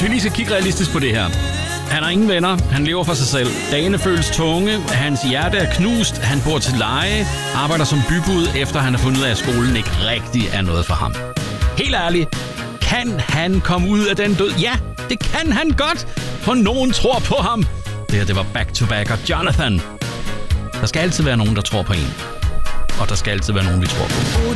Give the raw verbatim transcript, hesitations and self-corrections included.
Hvis vi lige skal kigge realistisk på det her. Han har ingen venner, han lever for sig selv. Dagene føles tunge, hans hjerte er knust, han bor til leje, arbejder som bybud, efter han har fundet ud af, at skolen ikke rigtig er noget for ham. Helt ærligt, kan han komme ud af den død? Ja, det kan han godt, for nogen tror på ham. Det her, det var Back to Back og Jonathan. Der skal altid være nogen, der tror på en. Og der skal altid være nogen, vi tror på.